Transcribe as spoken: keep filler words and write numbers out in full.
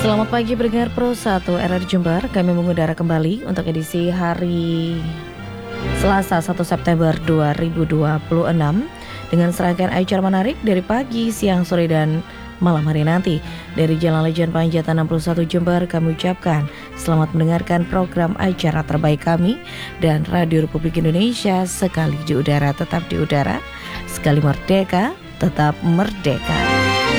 Selamat pagi pendengar Pro satu R R Jember. Kami mengudara kembali untuk edisi hari Selasa satu September dua ribu dua puluh enam dengan serangkaian acara menarik dari pagi, siang, sore, dan malam hari nanti. Dari Jalan Lejen Panjatan enam puluh satu Jember, kami ucapkan selamat mendengarkan program acara terbaik kami. Dan Radio Republik Indonesia, sekali di udara tetap di udara, sekali merdeka tetap merdeka.